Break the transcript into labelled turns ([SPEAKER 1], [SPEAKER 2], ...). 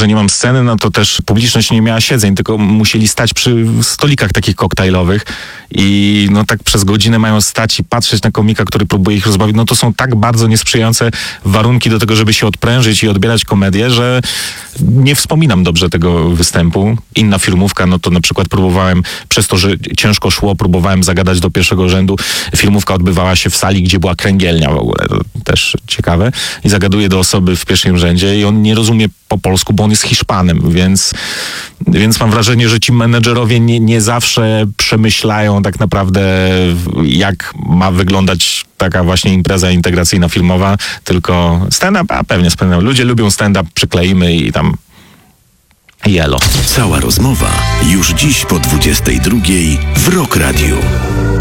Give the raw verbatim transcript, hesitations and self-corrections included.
[SPEAKER 1] że nie mam sceny, no to też publiczność nie miała siedzeń, tylko musieli stać przy stolikach takich koktajlowych i no tak przez godzinę mają stać i patrzeć na komika, który próbuje ich rozbawić. No to są tak bardzo niesprzyjające warunki do tego, żeby się odprężyć i odbierać komedię, że nie wspominam dobrze tego występu. Inna filmówka, no to na przykład próbowałem, przez to, że ciężko szło, próbowałem zagadać do pierwszego rzędu. Filmówka odbywała się w sali, gdzie była kręgielnia w ogóle. To też ciekawe. I zagaduję do osoby w pierwszym rzędzie i on nie rozumie po polsku, bo on jest Hiszpanem, więc, więc mam wrażenie, że ci menedżerowie nie, nie zawsze przemyślają tak naprawdę, jak ma wyglądać taka właśnie impreza integracyjna filmowa, tylko stand-up, a pewnie stand-up. Ludzie lubią stand-up, przykleimy i tam jelo.
[SPEAKER 2] Cała rozmowa już dziś po dwudziestej drugiej w Rock Radio.